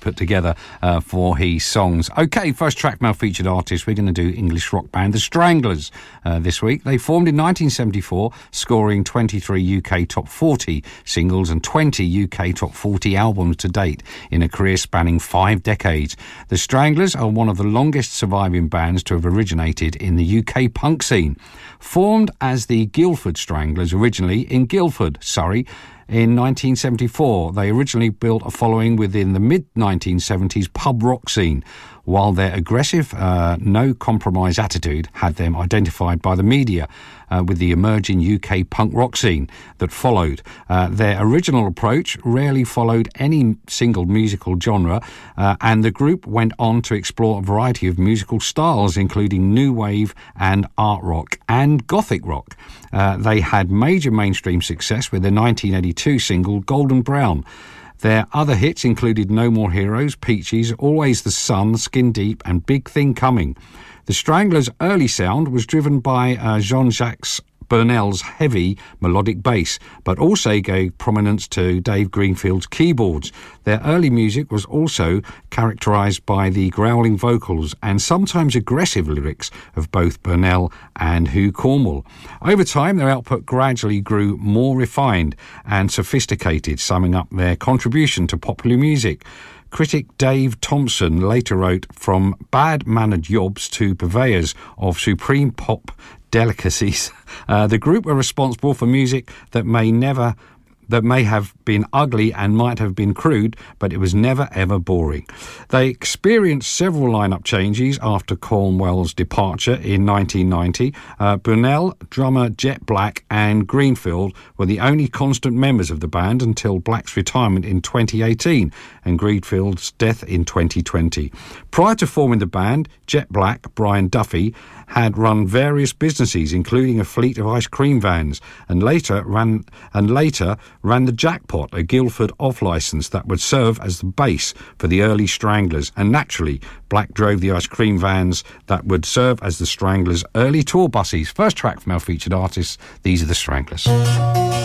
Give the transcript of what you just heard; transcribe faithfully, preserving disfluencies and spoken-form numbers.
put together uh, for his songs. OK, first track from our featured artist, we're going to do English rock band The Stranglers uh, this week. They formed in nineteen seventy-four, scoring twenty-three U K top forty singles and twenty U K top forty albums to date in a career spanning five decades. The Stranglers are one of the longest surviving bands to have originated in the U K punk scene. Formed as the Guildford Stranglers originally in Guildford, Surrey, in nineteen seventy-four, they originally built a following within the mid nineteen seventies pub rock scene, while their aggressive, uh, no-compromise attitude had them identified by the media uh, with the emerging U K punk rock scene that followed. Uh, their original approach rarely followed any single musical genre, uh, and the group went on to explore a variety of musical styles, including new wave and art rock and gothic rock. Uh, they had major mainstream success with their nineteen eighty-two single Golden Brown. Their other hits included No More Heroes, Peaches, Always the Sun, Skin Deep and Big Thing Coming. The Stranglers' early sound was driven by uh, Jean-Jacques Burnel's heavy melodic bass, but also gave prominence to Dave Greenfield's keyboards. Their early music was also characterised by the growling vocals and sometimes aggressive lyrics of both Burnell and Hugh Cornwell. Over time, their output gradually grew more refined and sophisticated, summing up their contribution to popular music. Critic Dave Thompson later wrote, "From bad-mannered yobs to purveyors of supreme pop delicacies, uh, the group were responsible for music that may never that may have been ugly and might have been crude, but it was never ever boring." They experienced several lineup changes after Cornwell's departure in nineteen ninety. Uh, Burnell, drummer Jet Black and Greenfield were the only constant members of the band until Black's retirement in twenty eighteen and Greenfield's death in twenty twenty. Prior to forming the band, Jet Black, Brian Duffy, had run various businesses, including a fleet of ice cream vans, and later ran and later ran the Jackpot, a Guildford off-licence that would serve as the base for the early Stranglers. And naturally, Black drove the ice cream vans that would serve as the Stranglers' early tour buses. First track from our featured artists, these are the Stranglers.